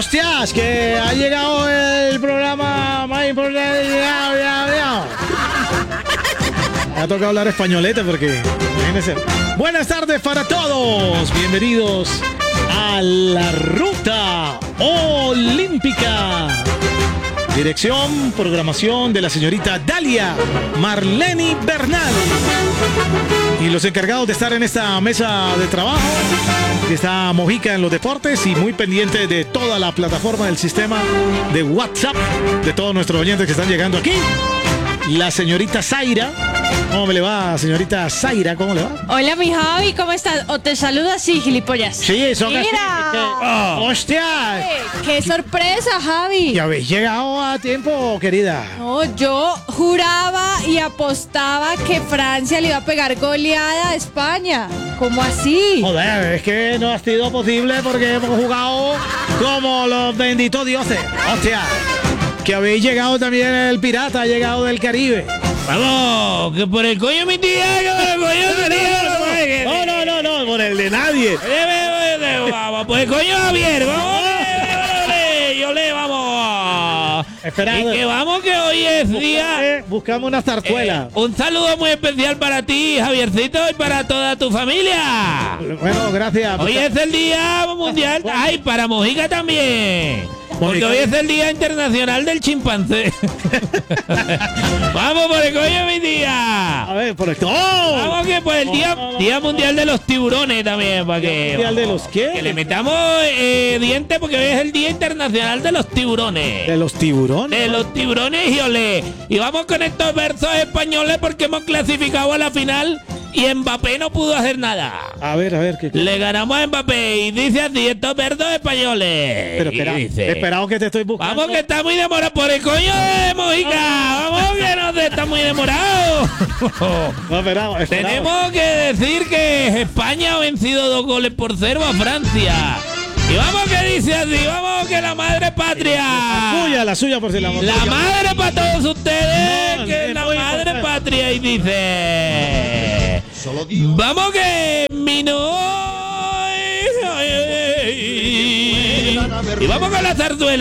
¡Hostias! Que ha llegado el programa más importante. Me ha tocado hablar españolete porque, imagínense. Buenas tardes para todos. Bienvenidos a la Ruta Olímpica. Dirección, programación de la señorita Dalia Marleni Bernal. Y los encargados de estar en esta mesa de trabajo, que está Mojica en los deportes y muy pendiente de toda la plataforma del sistema de WhatsApp de todos nuestros oyentes que están llegando aquí. La señorita Zaira. ¿Cómo me le va, señorita Zaira? ¿Cómo le va? Hola, mi Javi, ¿cómo estás? O te saludo así, gilipollas. Sí, eso que sí. ¡Mira! ¡Hostia! ¡Qué sorpresa, Javi! ¿Ya habéis llegado a tiempo, querida? No, yo juraba y apostaba que Francia le iba a pegar goleada a España. ¿Cómo así? Joder, es que no ha sido posible porque hemos jugado como los benditos dioses. ¡Hostia! Que habéis llegado también el pirata, ha llegado del Caribe. Vamos, que por el coño mi tía, que por el coño mi tía. No, por el de nadie. Vamos, por el coño Javier, vamos. Yo le vamos. Espera. Y que vamos, que hoy es día. Buscamos una zarzuela. Un saludo muy especial para ti, Javiercito, y para toda tu familia. Bueno, gracias. Hoy es el día mundial. Ay, para Mojica también. Porque hoy es el Día Internacional del Chimpancé. Vamos por el coño, mi tía. A ver, por el... ¡Oh! Vamos que por el Día Mundial de los Tiburones también, para que... ¿Mundial de los qué? Que le metamos dientes porque hoy es el Día Internacional de los Tiburones. ¿De los tiburones? De los tiburones y olé. Y vamos con estos versos españoles porque hemos clasificado a la final y Mbappé no pudo hacer nada. A ver, ¿qué? Le ganamos a Mbappé y dice así, estos versos españoles. Pero espera, esperado que te estoy buscando. Vamos que está muy demorado por el coño de Mojica. Vamos que no está muy demorado. No, esperado. Tenemos que decir que España ha vencido 2-0 a Francia. Y vamos que dice así, vamos que la madre patria. La suya por si la La madre para todos ustedes, que es la madre patria. Y dice, vamos que y vamos con la zarzuela.